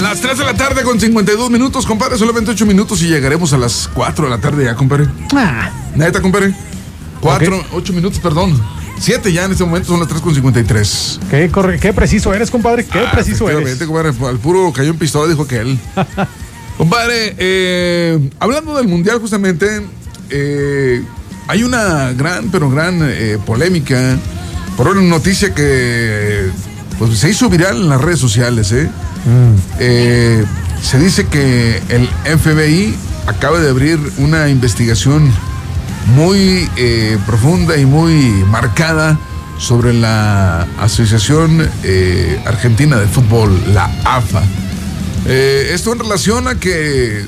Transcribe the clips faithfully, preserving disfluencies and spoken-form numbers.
Las tres de la tarde con cincuenta y dos minutos, compadre. Solamente ocho minutos y llegaremos a las cuatro de la tarde ya, compadre. Ah. Neta, compadre. cuatro, Okay. ocho minutos, perdón. siete ya en este momento, son las tres con cincuenta y tres. Qué, corre, qué preciso eres, compadre. Qué Ah, preciso eres. Compadre, al puro cayó en pistola, dijo que él. Compadre, eh, hablando del mundial, justamente, eh, hay una gran, pero gran eh, polémica por una noticia que pues, se hizo viral en las redes sociales. ¿eh? Mm. Eh, se dice que el F B I acaba de abrir una investigación muy eh, profunda y muy marcada sobre la Asociación eh, Argentina de Fútbol, la A F A. Eh, esto en relación a que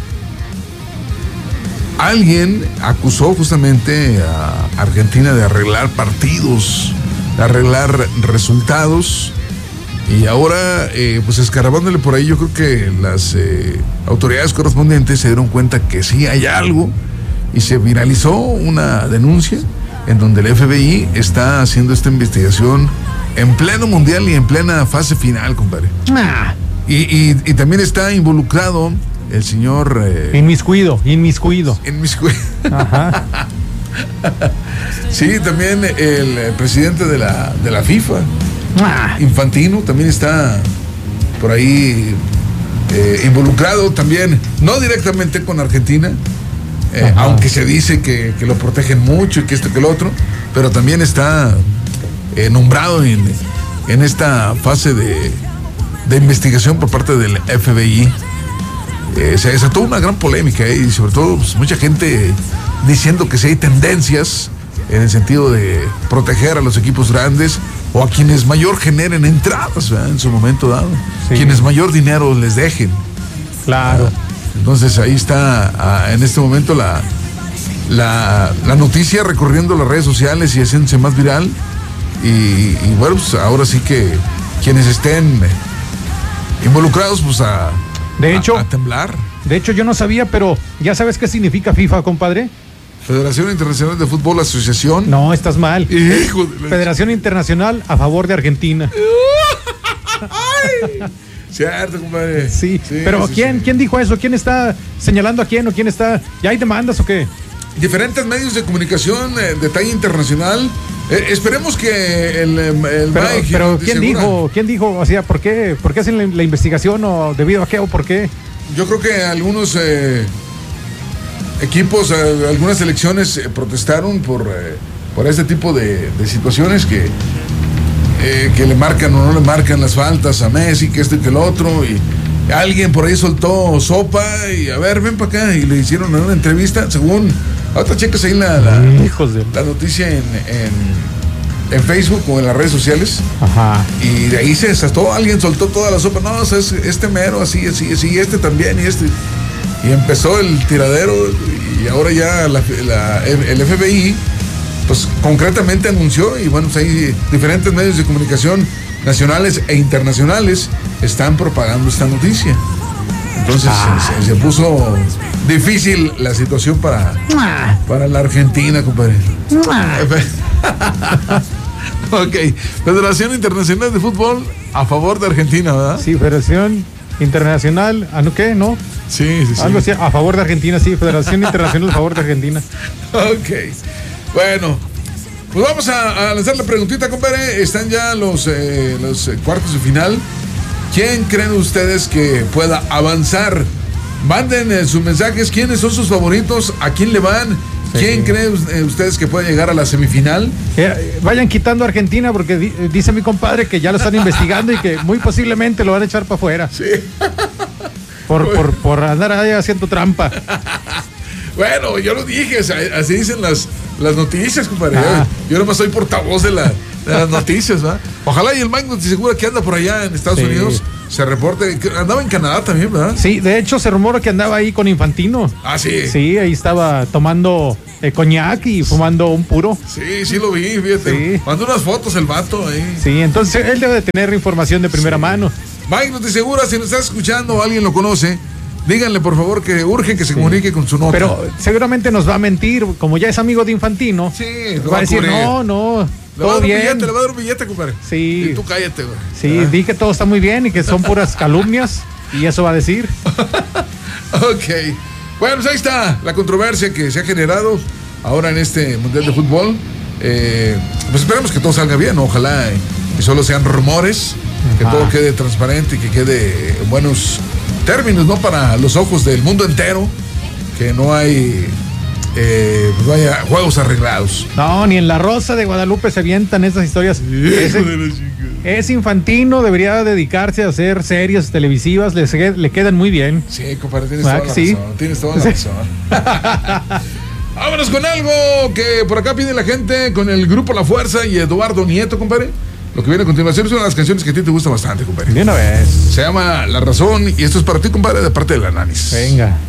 alguien acusó justamente a Argentina de arreglar partidos, de arreglar resultados, y ahora eh, pues escarabándole por ahí, yo creo que las eh, autoridades correspondientes se dieron cuenta que sí hay algo y se viralizó una denuncia en donde el F B I está haciendo esta investigación en pleno mundial y en plena fase final, compadre. Ah. Y, y, y también está involucrado el señor... Eh, inmiscuido, inmiscuido. Inmiscuido. Ajá. Sí, también el, el presidente de la, de la FIFA, Ah. Infantino, también está por ahí eh, involucrado también, no directamente con Argentina, eh, aunque se dice que, que lo protegen mucho y que esto que lo otro, pero también está eh, nombrado en, en esta fase de, de investigación por parte del F B I. Eh, se desató una gran polémica eh, y sobre todo pues, mucha gente diciendo que si hay tendencias en el sentido de proteger a los equipos grandes o a quienes mayor generen entradas, ¿verdad? En su momento dado, sí. Quienes mayor dinero les dejen. Claro. Ah, entonces ahí está ah, en este momento la, la, la noticia recorriendo las redes sociales y haciéndose más viral y, y bueno, pues ahora sí que quienes estén involucrados pues a, de hecho, a, a temblar. De hecho yo no sabía, pero ¿ya sabes qué significa FIFA, compadre? Federación Internacional de Fútbol Asociación. No, estás mal. Hijo de la... Federación Internacional a favor de Argentina. Ay, cierto, compadre. Sí, sí pero sí, ¿quién, sí. ¿quién dijo eso? ¿Quién está señalando a quién o quién está? ¿Ya hay demandas o qué? Diferentes medios de comunicación eh, de talla internacional. Eh, esperemos que el, el pero, Mike, pero ¿quién dijo? ¿Quién dijo? O sea, ¿por qué? ¿Por qué hacen la, la investigación o debido a qué o por qué? Yo creo que algunos eh, equipos, eh, algunas selecciones eh, protestaron por, eh, por este tipo de, de situaciones que, eh, que le marcan o no le marcan las faltas a Messi, que esto y que el otro, y alguien por ahí soltó sopa y a ver, ven para acá, y le hicieron una entrevista, según, ahorita checas ahí la, la, Hijos de... la noticia en, en, en Facebook o en las redes sociales. Ajá. Y de ahí se desató, alguien soltó toda la sopa, no, o sea, es este mero, así, así, así, este también, y este. Y empezó el tiradero, y ahora ya la, la, el F B I, pues concretamente anunció, y bueno, pues hay diferentes medios de comunicación nacionales e internacionales están propagando esta noticia. Entonces ah. se, se puso difícil la situación para, para la Argentina, compadre. Ok, Federación Internacional de Fútbol a favor de Argentina, ¿verdad? Sí, Federación Internacional, ¿a no qué? ¿No? Sí, sí, sí. Algo así, a favor de Argentina, sí, Federación Internacional a favor de Argentina. Ok, bueno, pues vamos a, a lanzar la preguntita, compadre. Están ya los, eh, los eh, cuartos de final. ¿Quién creen ustedes que pueda avanzar? Manden eh, sus mensajes. ¿Quiénes son sus favoritos? ¿A quién le van? Sí. ¿Quién creen eh, ustedes que puede llegar a la semifinal? Eh, vayan quitando a Argentina porque di, dice mi compadre que ya lo están investigando y que muy posiblemente lo van a echar para afuera. Sí. Por, por, por andar ahí haciendo trampa. Bueno, yo lo dije, o sea, así dicen las, las noticias, compadre. Ah. Yo, yo nomás soy portavoz de, la, de las noticias, ¿verdad? Ojalá y el Mike nos asegura que anda por allá en Estados sí. Unidos. Se reporte, andaba en Canadá también, ¿verdad? Sí, de hecho se rumora que andaba ahí con Infantino. Ah, sí. Sí, ahí estaba tomando eh, coñac y fumando un puro. Sí, sí lo vi, fíjate. Sí. Mandó unas fotos el vato ahí. Sí, entonces él debe de tener información de primera sí. mano. Mike, no te asegura, si nos estás escuchando o alguien lo conoce, díganle por favor que urge que se sí. comunique con su nota. Pero seguramente nos va a mentir, como ya es amigo de Infantino. Sí, va, va a decir, no, no. Le va, a dar un billete, le va a dar un billete, compadre. Sí. Y tú cállate, güey. Sí, ah. di que todo está muy bien y que son puras calumnias. ¿Y eso va a decir? Ok. Bueno, pues ahí está la controversia que se ha generado ahora en este Mundial de Fútbol. Eh, pues esperemos que todo salga bien, ¿no? Ojalá que solo sean rumores, que Ajá. todo quede transparente y que quede en buenos términos, ¿no? Para los ojos del mundo entero, que no hay eh, pues vaya, juegos arreglados. No, ni en La Rosa de Guadalupe se avientan esas historias. Ese, es infantino, debería dedicarse a hacer series televisivas, le, le quedan muy bien. Sí, compadre, tienes toda la sí? razón. Tienes toda la sí. razón. Vámonos con algo que por acá pide la gente con el grupo La Fuerza y Eduardo Nieto, compadre. Lo que viene a continuación es una de las canciones que a ti te gusta bastante, compadre. De una vez. Se llama La Razón y esto es para ti, compadre, de parte de la Nanis. Venga.